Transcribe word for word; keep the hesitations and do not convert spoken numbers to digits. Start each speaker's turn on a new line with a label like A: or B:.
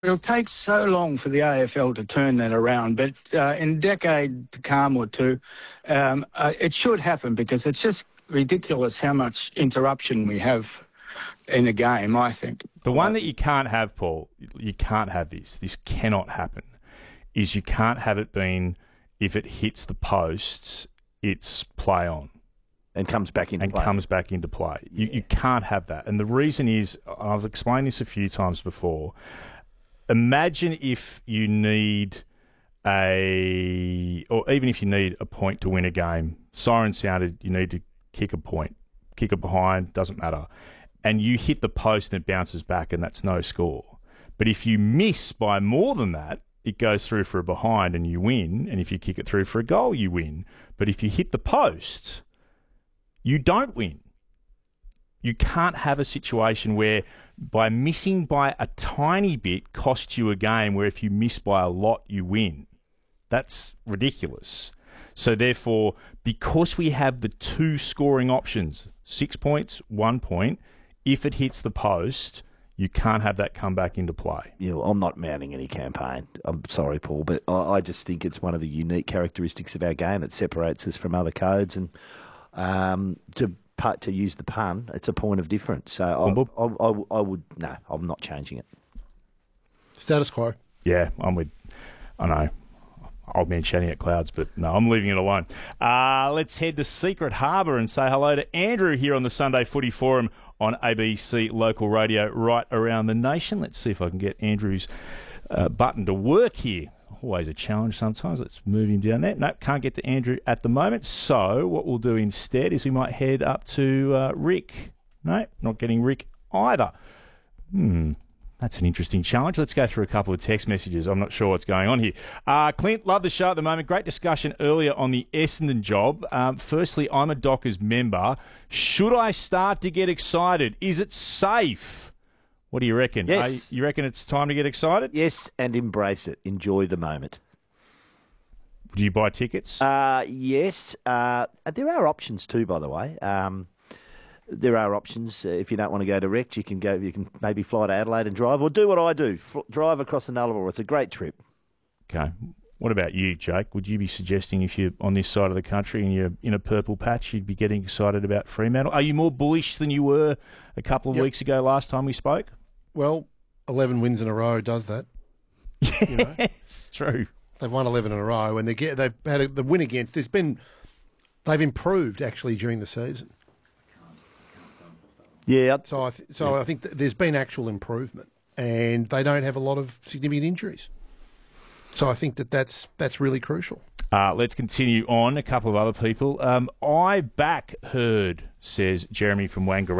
A: It'll take so long for the A F L to turn that around, but uh, in a decade to come or two, um, uh, it should happen because it's just ridiculous how much interruption we have in a game, I think.
B: The one that you can't have, Paul, you can't have this, this cannot happen, is you can't have it being, if it hits the posts, it's play on.
C: And comes back into
B: and
C: play.
B: And comes back into play. You,
C: Yeah.
B: you can't have that. And the reason is, I've explained this a few times before, imagine if you need a, or even if you need a point to win a game, siren sounded, you need to kick a point, kick it behind, doesn't matter. And you hit the post and it bounces back and that's no score. But if you miss by more than that, it goes through for a behind and you win. And if you kick it through for a goal, you win. But if you hit the post, you don't win. You can't have a situation where by missing by a tiny bit costs you a game where if you miss by a lot, you win. That's ridiculous. So therefore, because we have the two scoring options, six points, one point, if it hits the post, you can't have that come back into play.
C: Yeah, well, I'm not mounting any campaign. I'm sorry, Paul, but I, I just think it's one of the unique characteristics of our game that separates us from other codes. And um, to to use the pun, it's a point of difference. So I, I, I, I would no, I'm not changing it.
D: Status quo.
B: Yeah, I'm with. I know. Old man shouting at clouds, but no, I'm leaving it alone. Uh, let's head to Secret Harbour and say hello to Andrew here on the Sunday Footy Forum on A B C Local Radio right around the nation. Let's see if I can get Andrew's uh, button to work here. Always a challenge sometimes. Let's move him down there. No, can't get to Andrew at the moment. So what we'll do instead is we might head up to uh, Rick. No, not getting Rick either. Hmm. That's an interesting challenge. Let's go through a couple of text messages. I'm not sure what's going on here. Uh, Clint, love the show at the moment. Great discussion earlier on the Essendon job. Um, firstly, I'm a Dockers member. Should I start to get excited? Is it safe? What do you reckon?
C: Yes.
B: Uh, you reckon it's time to get excited?
C: Yes, and embrace it. Enjoy the moment.
B: Do you buy tickets?
C: Uh, yes. Uh, there are options too, by the way. Um, there are options. Uh, if you don't want to go direct, you can go. You can maybe fly to Adelaide and drive, or do what I do: F- drive across the Nullarbor. It's a great trip.
B: Okay. What about you, Jake? Would you be suggesting if you're on this side of the country and you're in a purple patch, you'd be getting excited about Fremantle? Are you more bullish than you were a couple of
D: Yep.
B: weeks ago last time we spoke?
D: Well, eleven wins in a row does that. You know?
B: It's true.
D: They've won eleven in a row, and they get they've had a, the win against. There's been they've improved actually during the season.
C: Yeah.
D: So I th- so I think th- there's been actual improvement, and they don't have a lot of significant injuries. So I think that that's that's really crucial.
B: Uh, let's continue on. A couple of other people. Um, I back Herd, says Jeremy from Wangara.